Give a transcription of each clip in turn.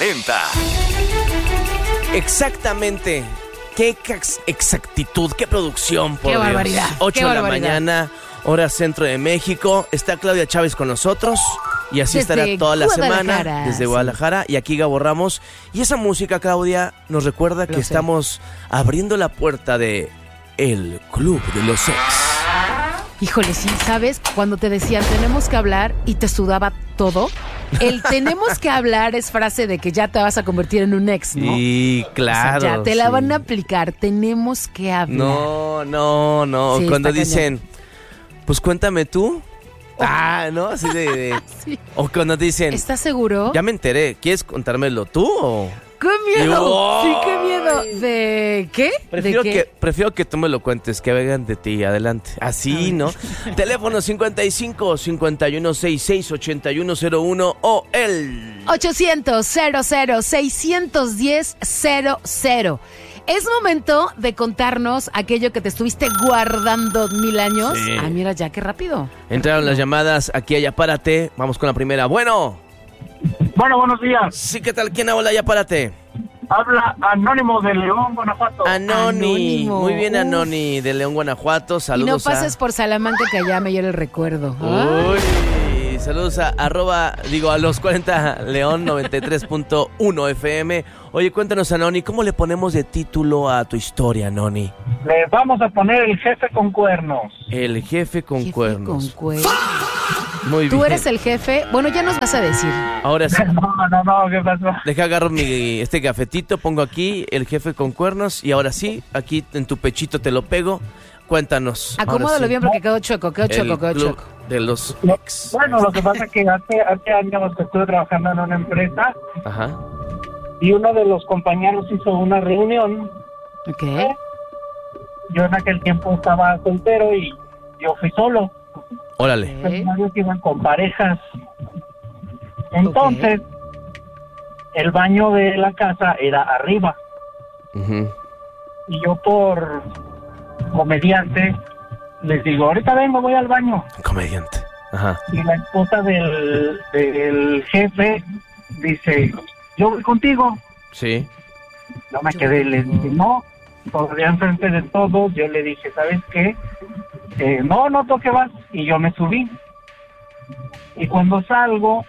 40. Exactamente. Qué exactitud, qué producción, por Qué Dios. barbaridad. 8 de la mañana, hora centro de México. Está Claudia Chávez con nosotros. Y así Desde estará toda la semana. Guadalajara, Desde sí. Guadalajara. Y aquí Gabo Ramos. Y esa música, Claudia, nos recuerda que estamos abriendo la puerta de El Club de los Ex. Híjole, sí, ¿sabes? Cuando te decían tenemos que hablar y te sudaba todo. El tenemos que hablar es frase de que ya te vas a convertir en un ex, ¿no? Sí, claro. O sea, ya te la sí. van a aplicar. Tenemos que hablar. No. Sí, Cuando está dicen, pues cuéntame tú. ¿No? Así de... Sí. O cuando dicen, ¿Estás seguro? ya me enteré, ¿quieres contármelo tú o...? ¡Qué miedo! ¡Oh! Sí, qué miedo. ¿De qué? Prefiero ¿De qué? que tú me lo cuentes, que vengan de ti, adelante. Así, ¿no? Teléfono 55 5166 8101 o el 800-00-610-00. Es momento de contarnos aquello que te estuviste guardando 1000 años. Sí. Ah, mira ya, qué rápido. Entraron las llamadas aquí a Ya Párate. Vamos con la primera. Bueno, Buenos días. sí, ¿qué tal? ¿Quién habla? Ya Párate. Habla Anónimo de León, Guanajuato. Anoni. Anónimo. Muy bien, Uf. Anoni, de León, Guanajuato. Y Saludos no pases por Salamanca, que allá me hiere el recuerdo. Uy, saludos a los 40 León 93.1 FM. Oye, cuéntanos, Anoni, ¿cómo le ponemos de título a tu historia, Anoni? Le vamos a poner El Jefe con Cuernos. El jefe con Jefe cuernos. con cuernos. Muy bien. ¿Tú eres el jefe? Bueno, ya nos vas a decir. Ahora sí, No, ¿qué pasó? deja agarro este gafetito, pongo aquí el jefe con cuernos y ahora sí, aquí en tu pechito te lo pego. Cuéntanos. ahora Acomódalo sí. bien porque quedó chueco, quedó El chueco. club de los ex. Bueno, lo que pasa es que hace años que estuve trabajando en una empresa Ajá. y uno de los compañeros hizo una reunión. Ok. Yo en aquel tiempo estaba soltero y yo fui solo. Órale. Pero varios iban con parejas. Entonces, el baño de la casa era arriba. Ujú. Y yo por comediante les digo, ahorita vengo, voy al baño. Comediante. Ajá. Y la esposa del jefe dice, yo voy contigo. Sí. No me quedé, le dije, no, todavía enfrente de todos. Yo le dije, ¿sabes qué? No, tú que vas. Y yo me subí. Y cuando salgo,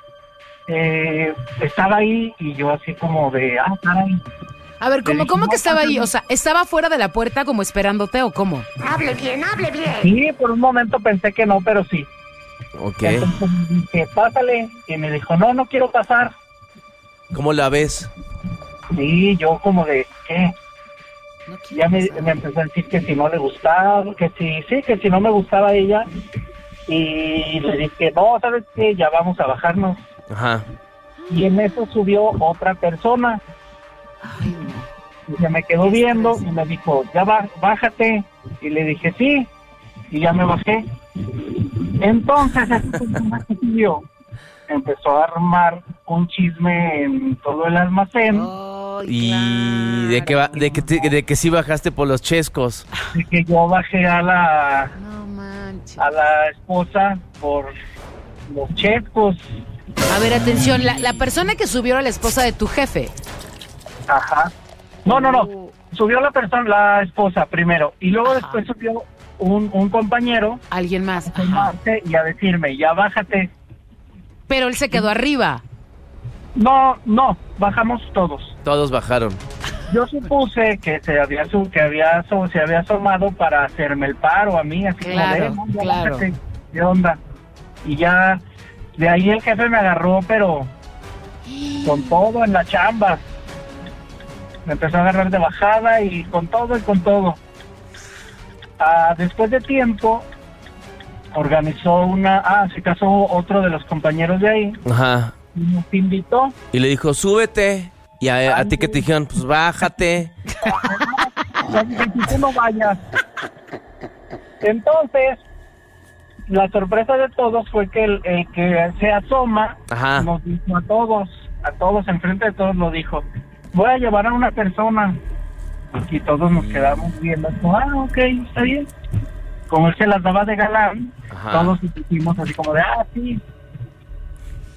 estaba ahí y yo así como de, caray. A ver, ¿cómo que estaba ahí? O sea, ¿estaba fuera de la puerta como esperándote o cómo? Hable bien, hable bien. Sí, por un momento pensé que no, pero sí. Ok. Entonces dije, pásale. Y me dijo, no quiero pasar. ¿Cómo la ves? Sí, yo como de, ¿qué? No quiero Ya me pasar. empezó a decir que si no le gustaba, que si no me gustaba ella. Y le dije, no, ¿sabes qué? Ya vamos a bajarnos. Ajá. Y en eso subió otra persona. Ay, no. Y se me quedó viendo y me dijo, ya bájate. Y le dije, sí. Y ya me bajé. Entonces, esa persona que subió empezó a armar un chisme en todo el almacén. Ay, Y claro. de que sí bajaste por los chescos. De que yo bajé a la esposa por los chescos. A ver, atención, la persona que subió a la esposa de tu jefe. Ajá. No. Subió la esposa primero. Y luego después subió un compañero Alguien más. a Ajá. tomarse y a decirme, ya bájate. Pero él se quedó arriba. No, bajamos todos. Todos bajaron. Yo supuse que se había asomado para hacerme el paro a mí, así Claro, como de, ya claro. bájate, ¿qué onda? Y ya, de ahí el jefe me agarró, pero con todo en la chamba. Me empezó a agarrar de bajada y con todo. Después de tiempo, organizó se casó otro de los compañeros de ahí, Ajá. y nos invitó. Y le dijo, súbete. Y a ti que te dijeron, pues bájate. Y tú no vayas. Entonces, la sorpresa de todos fue que el que se asoma Ajá. nos dijo a todos, enfrente de todos lo dijo, voy a llevar a una persona. Y todos nos quedamos viendo, ok, está bien. Como él se las daba de galán, Ajá. todos hicimos así como de, sí.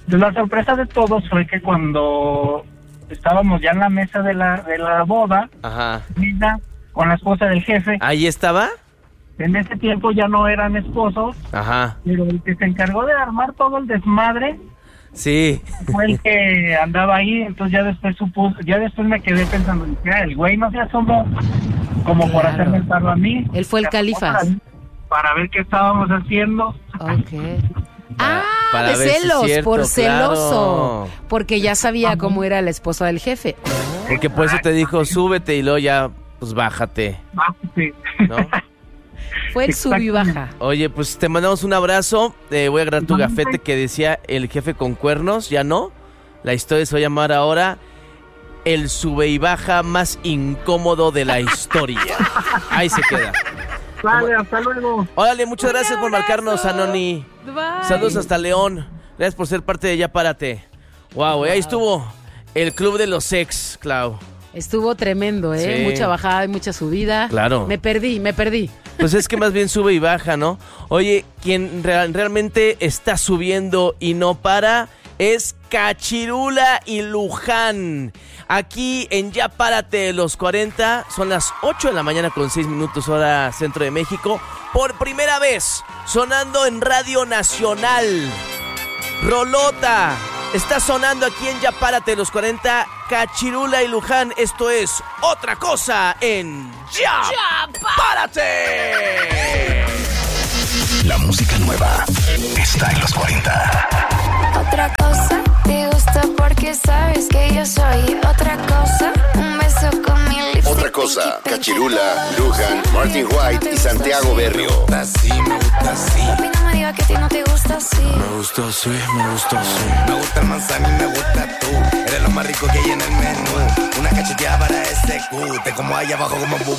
Pues la sorpresa de todos fue que cuando estábamos ya en la mesa de la boda, Ajá. Linda, con la esposa del jefe, ¿Ahí estaba? en ese tiempo ya no eran esposos, Ajá. pero el que se encargó de armar todo el desmadre Sí. fue el que andaba ahí. Entonces ya después me quedé pensando, el güey no se asomó como por Claro. hacerme el paro a mí. Él fue el Se asomó Califas. para ver qué estábamos haciendo. Ok. Para De ver si es celos, cierto, por celoso. claro. Porque ya sabía cómo era la esposa del jefe. Porque por eso te dijo, súbete y luego ya, pues bájate, Ah, sí. ¿no? Fue el sub y baja. Oye, pues te mandamos un abrazo. Voy a agarrar tu gafete que decía el jefe con cuernos, ya no. La historia se va a llamar ahora el sube y baja más incómodo de la historia. Ahí se queda. Vale, hasta luego. Órale, muchas gracias por marcarnos, Anoni. Bye. Saludos hasta León. Gracias por ser parte de Ya Párate. Wow, ahí estuvo el club de los ex, Clau. Estuvo tremendo, ¿eh? Sí. Mucha bajada y mucha subida. Claro. Me perdí. Pues es que más bien sube y baja, ¿no? Oye, quien realmente está subiendo y no para es Cachirula y Luján. Aquí en Ya Párate los 40, son las 8 de la mañana con 6 minutos hora centro de México. Por primera vez, sonando en Radio Nacional. Rolota, está sonando aquí en Ya Párate los 40, Cachirula y Luján. Esto es Otra Cosa en Ya Párate. La música nueva está en los 40. Otra cosa, te gusta porque sabes que yo soy otra cosa. Un beso con mi lipstick. Otra cosa, Cachirula, Luján, Martin White y Santiago Berrio. Así, me gusta así. Papi, no me digas que a ti no te gusta así. Me gusta así, me gusta así. Me gusta el manzana y me gusta tú. Eres lo más rico que hay en el menú. Una cacheteada para ese cu. Te como ahí abajo como